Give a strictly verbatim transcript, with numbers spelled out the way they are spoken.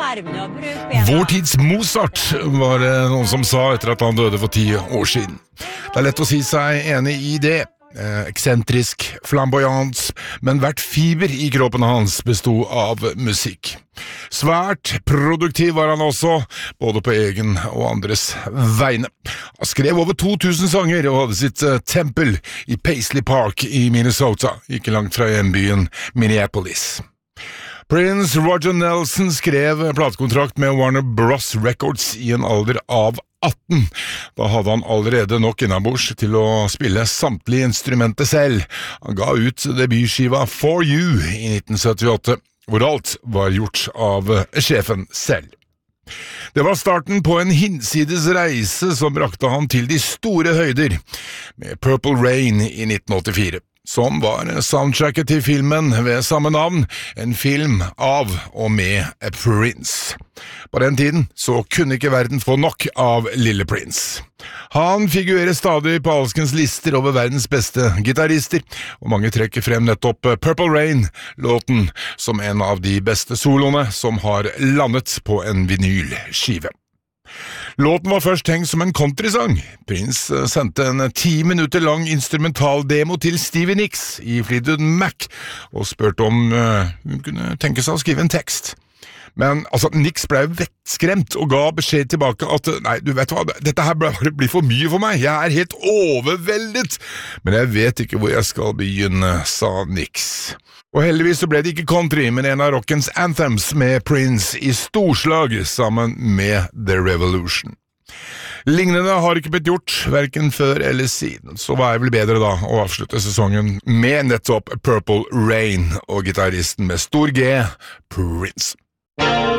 armene og bruk bena. Vår tids Mozart var det noen som sa etter at han døde for ti år siden. Det er lett å si seg enig i det. Eh, eksentrisk, flamboyant, men hvert fiber i kroppen hans bestod av musikk. Svært produktiv var han også, både på egen og andres vegne. Han skrev over to tusen sanger og hadde sitt uh, tempel i Paisley Park i Minnesota, ikke langt fra hjembyen Minneapolis. Prince Roger Nelson skrev platekontrakt med Warner Bros. Records i en alder av atten. Da hadde han allerede nok innabords til å spille samtlige instrumenter selv. Han ga ut debutskiva For You i nitten syttiåtte, hvor alt var gjort av sjefen selv. Det var starten på en hinsides reise som brakte han til de store høyder, med Purple Rain i nitten åttifire. Som var soundtracket til filmen ved samme navn, en film av og med Prince. På den tiden så kunne ikke verden få nok av Lille Prince. Han figurerer stadig på alskens lister over verdens beste gitarister, og mange trekker frem nettopp Purple Rain, låten som en av de beste soloene som har landet på en vinylskive. Låten var først tenkt som en countrysang. Prince sendte en ti minutter lang instrumentaldemo til Stevie Nicks i Fleetwood Mac og spurte om uh, hun kunne tenke seg å skrive en tekst. Men altså, Nicks ble vettskremt og ga beskjed tilbake at nei, du vet hva, dette her blir for mye for meg, jeg er helt overveldet, men jeg vet ikke hvor jeg skal begynne, sa Nicks. Og heldigvis så ble det ikke country, men en av rockens anthems med Prince i storslag sammen med The Revolution. Lignende har ikke blitt gjort, hverken før eller siden, så hva er vel bedre da å avslutte sesongen med nettopp Purple Rain og gitaristen med stor G, Prince.